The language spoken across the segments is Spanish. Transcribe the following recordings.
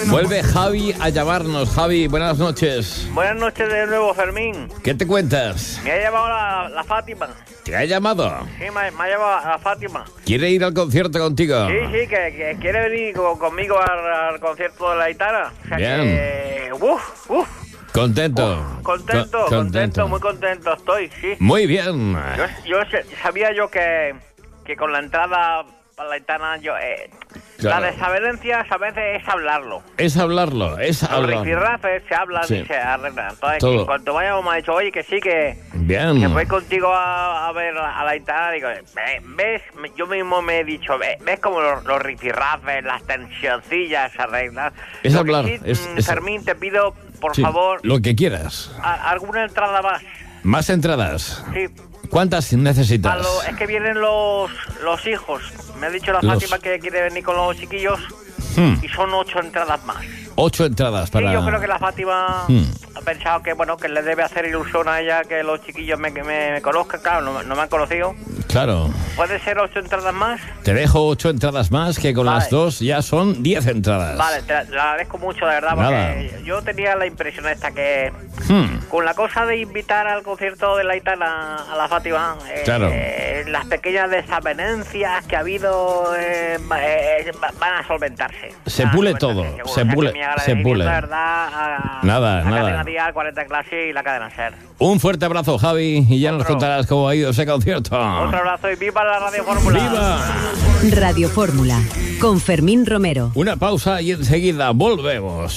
Vuelve Javi a llamarnos. Javi, buenas noches. Buenas noches de nuevo, Fermín. ¿Qué te cuentas? Me ha llamado la Fátima. ¿Te ha llamado? Sí, me ha llamado la Fátima. ¿Quiere ir al concierto contigo? Sí, que quiere venir conmigo al concierto de la Aitana. O sea Bien. Que, Contento. Contento, muy contento estoy, sí. Muy bien. Sabía que con la entrada para la Aitana, Claro. La desavenencias a veces es hablarlo. Es hablarlo. Los rifirrafes se hablan y se arreglan. Entonces, Todo. en cuanto vayamos, me ha dicho, oye, que sí, que Bien. voy contigo a ver a la Aitana. Digo, ¿ves? Yo mismo me he dicho, ¿ves como los rifirrafes, las tensioncillas se arreglan? Es Lo hablar. que sí, Fermín, te pido, por favor, lo que quieras. alguna entrada más. Más entradas. Sí. ¿Cuántas necesitas? Es que vienen los hijos. Me ha dicho la Fátima que quiere venir con los chiquillos y son 8 entradas más. 8 entradas para... Sí, yo creo que la Fátima ha pensado que que le debe hacer ilusión a ella que los chiquillos me conozcan. Claro, no me han conocido. Claro. ¿Puede ser 8 entradas más? Te dejo 8 entradas más, que con las 2 ya son 10 entradas. Vale, te lo agradezco mucho, de verdad, porque yo tenía la impresión esta que con la cosa de invitar al concierto de la Aitana a la Fátima, claro, las pequeñas desavenencias que ha habido van a solventarse. Se pule todo, se pule. La verdad, nada. Cadena Dial, 40 Clase y la cadena SER. Un fuerte abrazo, Javi, y ya nos contarás cómo ha ido ese concierto. Otro abrazo y viva la Radio Fórmula. ¡Viva! Radio Fórmula, con Fermín Romero. Una pausa y enseguida volvemos.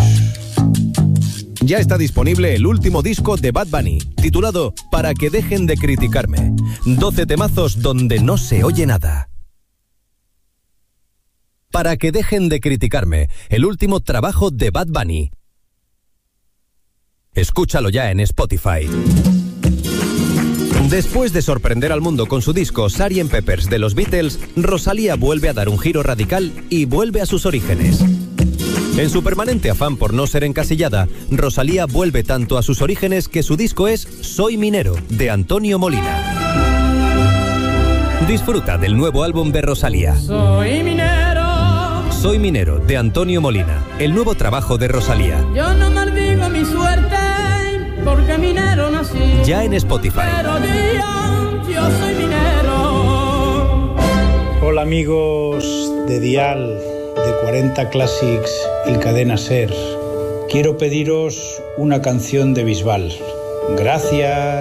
Ya está disponible el último disco de Bad Bunny, titulado Para que dejen de criticarme. 12 temazos donde no se oye nada. Para que dejen de criticarme, el último trabajo de Bad Bunny. Escúchalo ya en Spotify. Después de sorprender al mundo con su disco Sgt. Peppers de los Beatles, Rosalía vuelve a dar un giro radical y vuelve a sus orígenes. En su permanente afán por no ser encasillada, Rosalía vuelve tanto a sus orígenes que su disco es Soy Minero, de Antonio Molina. Disfruta del nuevo álbum de Rosalía. Soy Minero, de Antonio Molina, el nuevo trabajo de Rosalía. Yo no maldigo mi suerte, porque minero nací. Ya en Spotify. Pero yo soy minero. Hola amigos de Dial, de 40 Classics y Cadena SER. Quiero pediros una canción de Bisbal. Gracias.